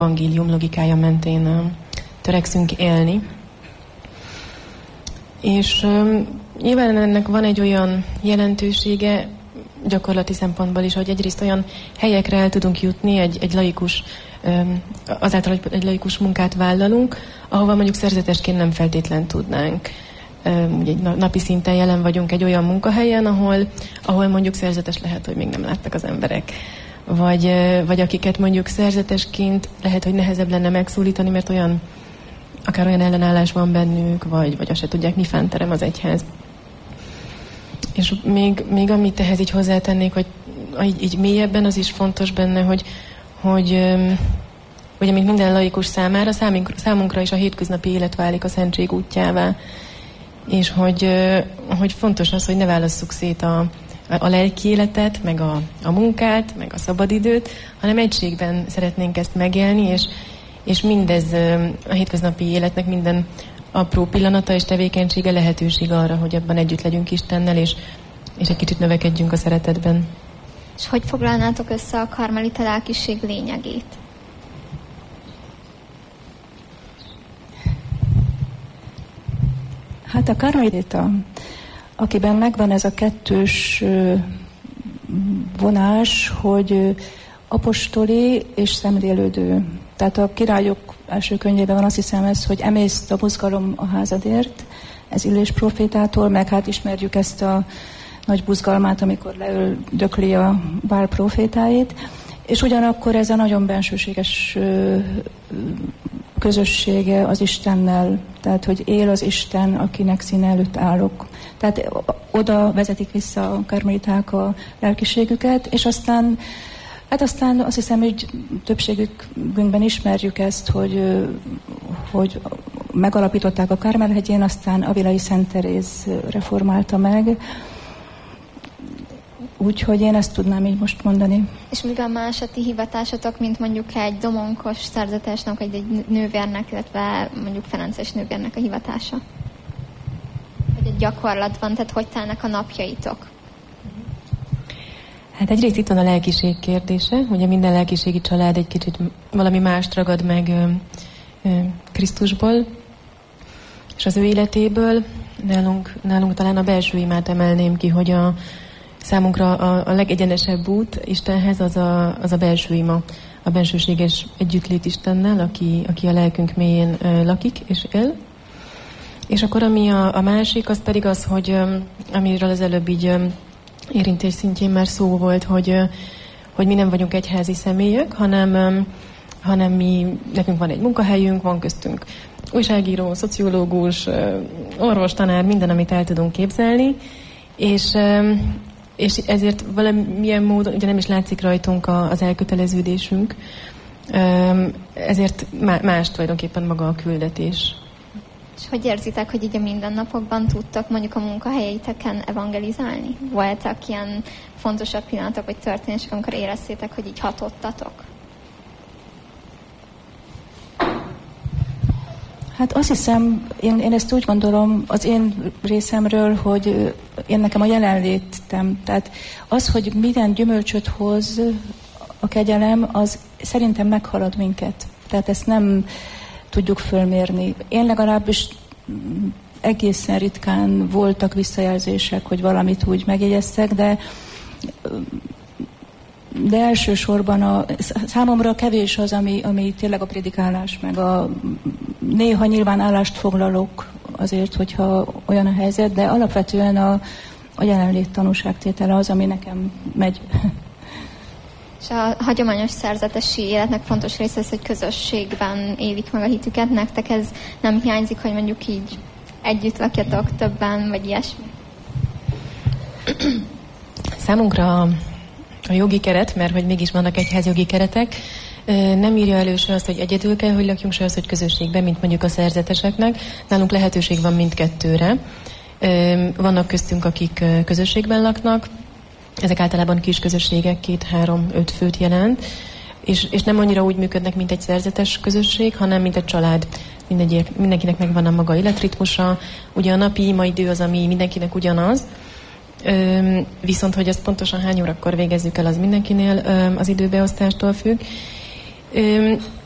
evangélium logikája mentén törekszünk élni. És nyilván ennek van egy olyan jelentősége gyakorlati szempontból is, hogy egyrészt olyan helyekre el tudunk jutni egy laikus, azáltal, hogy egy laikus munkát vállalunk, ahova mondjuk szerzetesként nem feltétlen tudnánk. Ugye napi szinten jelen vagyunk egy olyan munkahelyen, ahol mondjuk szerzetes lehet, hogy még nem láttak az emberek. Vagy akiket mondjuk szerzetesként lehet, hogy nehezebb lenne megszólítani, mert akár olyan ellenállás van bennük, vagy azt se tudják, mi fánterem az egyház. És még amit ehhez így hozzátennék, hogy így mélyebben az is fontos benne, hogy mint minden laikus számára, számunkra is a hétköznapi élet válik a szentség útjává. És hogy fontos az, hogy ne válasszuk szét a lelki életet, meg a munkát, meg a szabadidőt, hanem egységben szeretnénk ezt megélni, és mindez a hétköznapi életnek minden apró pillanata és tevékenysége lehetőség arra, hogy abban együtt legyünk Istennel, és egy kicsit növekedjünk a szeretetben. És hogy foglalnátok össze a karmelita lelkiség lényegét? Hát a karmelita, akiben megvan ez a kettős vonás, hogy apostoli és szemlélődő. Tehát a Királyok első könyvében van, azt hiszem ez, hogy emészt a buzgalom a házadért, ez Illés profétától, meg hát ismerjük ezt a nagy buzgalmát, amikor leöldökli a Bál profétáit, és ugyanakkor ez a nagyon bensőséges közössége az Istennel, tehát hogy él az Isten, akinek színe előtt állok. Tehát oda vezetik vissza a karmeliták a lelkiségüket, és aztán azt hiszem, hogy többségükben ismerjük ezt, hogy megalapították a Kármel-hegyén, aztán Avilai Szent Teréz reformálta meg. Úgyhogy én ezt tudnám így most mondani. És mivel más a ti hivatásatok, mint mondjuk egy domonkos szerzetesnek, vagy egy nővérnek, illetve mondjuk ferences nővérnek a hivatása? Vagy egy gyakorlatban, tehát hogy telnek a napjaitok? Hát egyrészt itt van a lelkiség kérdése. Ugye minden lelkiségi család egy kicsit valami mást ragad meg Krisztusból, és az ő életéből. Nálunk talán a belső imát emelném ki, hogy számunkra a legegyenesebb út Istenhez az a belső ima, a bensőséges együttlét Istennel, aki a lelkünk mélyén lakik és él. És akkor ami a másik, az pedig az, hogy amiről az előbb így érintés szintjén már szó volt, hogy mi nem vagyunk egyházi személyek, hanem nekünk van egy munkahelyünk, van köztünk újságíró, szociológus, orvos, tanár, minden, amit el tudunk képzelni, és ezért valamilyen módon, ugye nem is látszik rajtunk az elköteleződésünk, ezért más tulajdonképpen maga a küldetés. És hogy érzitek, hogy így a mindennapokban tudtak mondjuk a munkahelyeiteken evangelizálni? Voltak ilyen fontosabb pillanatok, vagy történések, amikor éreztétek, hogy így hatottatok? Hát azt hiszem, én ezt úgy gondolom az én részemről, hogy én nekem a jelenlétem, tehát az, hogy minden gyümölcsöt hoz a kegyelem, az szerintem meghalad minket. Tehát ezt nem tudjuk fölmérni. Én legalábbis egészen ritkán voltak visszajelzések, hogy valamit úgy megjegyeztek, de elsősorban számomra kevés az, ami tényleg a predikálás, meg néha nyilván állást foglalok azért, hogyha olyan a helyzet, de alapvetően a jelenlét tanúságtétele az, ami nekem megy. És a hagyományos szerzetesi életnek fontos része az, hogy közösségben élik meg a hitüket. Nektek ez nem hiányzik, hogy mondjuk így együtt lakjatok többen, vagy ilyesmi? Számunkra a jogi keret, mert hogy mégis vannak egyházjogi keretek, nem írja elő se azt, hogy egyedül kell, hogy lakjunk, se azt, hogy közösségben, mint mondjuk a szerzeteseknek. Nálunk lehetőség van mindkettőre. Vannak köztünk, akik közösségben laknak, ezek általában kis közösségek, 2-3-5 főt jelent, és nem annyira úgy működnek, mint egy szerzetes közösség, hanem mint egy család. Mindenkinek megvan a maga életritmusa. Ugye a napi imaidő az, ami mindenkinek ugyanaz, viszont hogy ezt pontosan hány órakor végezzük el, az mindenkinél az időbeosztástól függ.